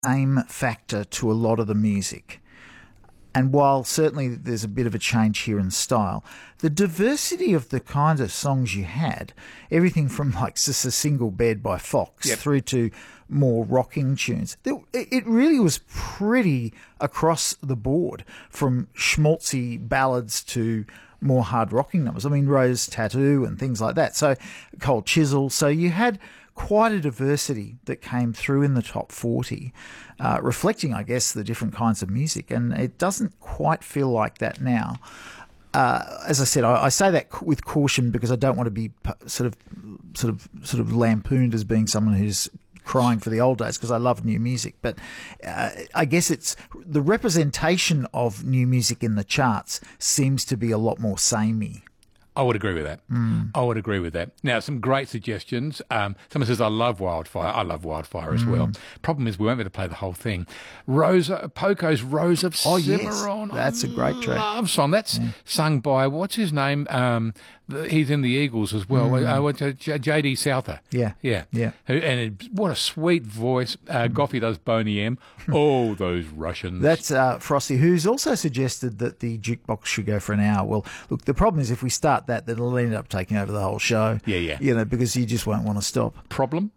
aim factor to a lot of the music. And while certainly there's a bit of a change here in style, the diversity of the kinds of songs you had, everything from like just a Single Bed by Fox through to more rocking tunes, it really was pretty across the board, from schmaltzy ballads to more hard rocking numbers. I mean, Rose Tattoo and things like that. So Cold Chisel. So you had quite a diversity that came through in the top 40, reflecting, I guess, the different kinds of music. And it doesn't quite feel like that now. As I said, I say that with caution because I don't want to be sort of lampooned as being someone who's crying for the old days, because I love new music. But I guess it's the representation of new music in the charts seems to be a lot more samey. I would agree with that. I would agree with that. Now, some great suggestions. Someone says, I love Wildfire. I love Wildfire as well. Problem is, we won't be able to play the whole thing. Poco's Rose of Cimarron. Yes. That's a great track. Love song. That's sung by, what's his name? He's in the Eagles as well. J.D. Souther. Yeah. What a sweet voice. Goffey does Boney M. Oh, those Russians. That's Frosty, who's also suggested that the jukebox should go for an hour. Well, look, the problem is if we start that, then it'll end up taking over the whole show. Yeah. You know, because you just won't want to stop. Problem?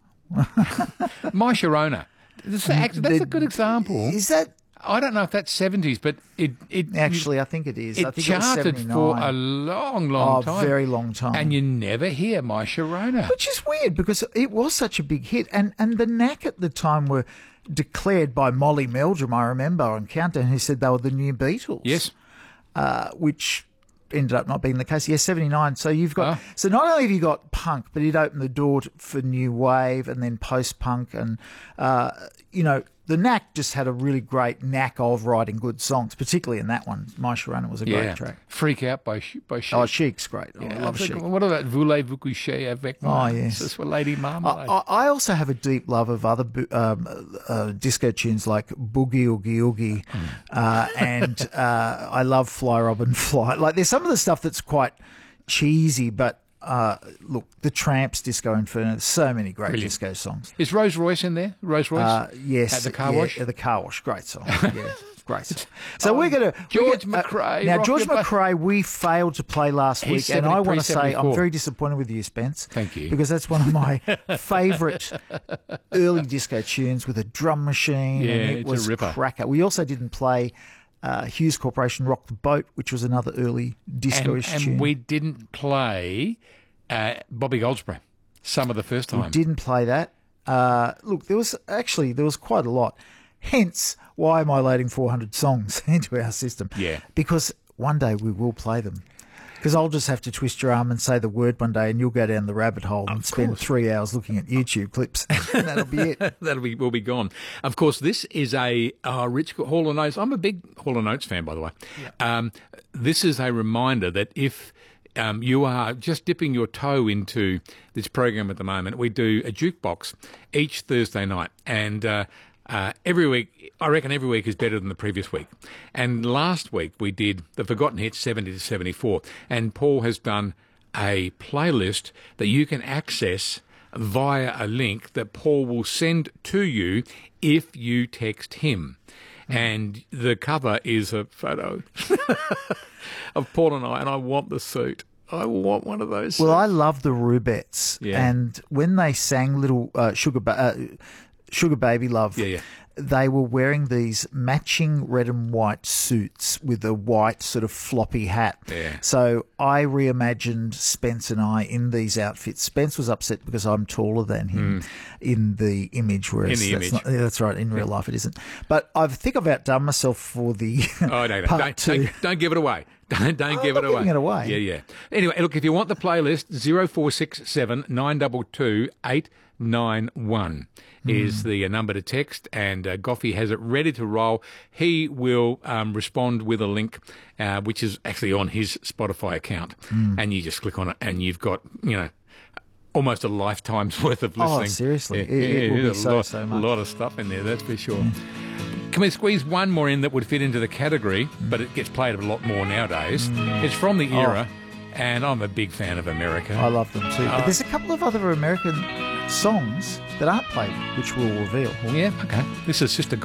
My Sharona. That's a good example. Is that... I don't know if that's 70s, but it actually, I think it is. It I think charted it was 79. for a long time. Very long time. And you never hear My Sharona. Which is weird because it was such a big hit. And the Knack at the time were declared by Molly Meldrum, I remember, on Countdown, who said they were the new Beatles. Yes. Which ended up not being the case. Yes, 79. So you've got... So not only have you got punk, but it opened the door for new wave and then post-punk and, the Knack just had a really great knack of writing good songs, particularly in that one. My Sharona was a great track. Freak Out by Chic. Oh, Chic's great. I love Chic. What about Voulez-vous coucher avec moi? Oh, yes. This is for Lady Marmalade. I also have a deep love of other disco tunes like Boogie Oogie Oogie, and I love Fly Robin Fly. Like, there's some of the stuff that's quite cheesy, but look, the Tramps, Disco Inferno, so many great disco songs. Is Rose Royce in there? Rose Royce? Yes. At the car wash? At the car wash. Great song. Yeah, great song. So we're going to... George McRae. Now, George McRae, we failed to play last week, and I want to say I'm very disappointed with you, Spence. Thank you. Because that's one of my favourite early disco tunes with a drum machine. Yeah, and it was a ripper. Cracker. We also didn't play... Hughes Corporation Rock the Boat, which was another early disco-ish tune. And we didn't play Bobby Goldsboro some of the first time. We didn't play that. Look, there was quite a lot. Hence, why am I loading 400 songs into our system? Yeah. Because one day we will play them. Because I'll just have to twist your arm and say the word one day and you'll go down the rabbit hole and spend 3 hours looking at YouTube clips. And that'll be it. We'll be gone. Of course, this is a Rich Hall & Oates. I'm a big Hall & Oates fan, by the way. Yeah. This is a reminder that if you are just dipping your toe into this program at the moment, we do a jukebox each Thursday night. And every week, I reckon every week is better than the previous week. And last week we did the Forgotten Hits 70 to 74. And Paul has done a playlist that you can access via a link that Paul will send to you if you text him. And the cover is a photo of Paul and I want the suit. I want one of those suits. Well, I love the Rubettes. Yeah. And when they sang Little Sugar Baby Love, they were wearing these matching red and white suits with a white sort of floppy hat. Yeah. So I reimagined Spence and I in these outfits. Spence was upset because I'm taller than him in the image, whereas that's right, in real life it isn't. But I think I've outdone myself for the part two. Don't give it away. Don't give it away. Giving it away. Yeah. Anyway, look, if you want the playlist, 0467 922 891 is the number to text, and Goffey has it ready to roll. He will respond with a link, which is actually on his Spotify account, and you just click on it, and you've got, almost a lifetime's worth of listening. Oh, seriously. It will be so much. A lot of stuff in there, that's for sure. Can we squeeze one more in that would fit into the category, but it gets played a lot more nowadays? It's from the era, and I'm a big fan of America. I love them too. But there's a couple of other American songs that aren't played, which we'll reveal. Yeah, okay. This is Sister